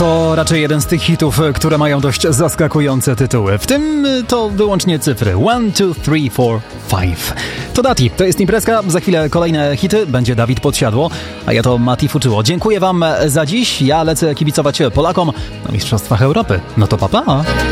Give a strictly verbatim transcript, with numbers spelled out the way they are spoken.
To raczej jeden z tych hitów, które mają dość zaskakujące tytuły. W tym to wyłącznie cyfry. One, two, three, four, five. To Dati, to jest imprezka. Za chwilę kolejne hity. Będzie Dawid Podsiadło, a ja to Mati Fuczyło. Dziękuję wam za dziś. Ja lecę kibicować Polakom na Mistrzostwach Europy. No to pa, pa.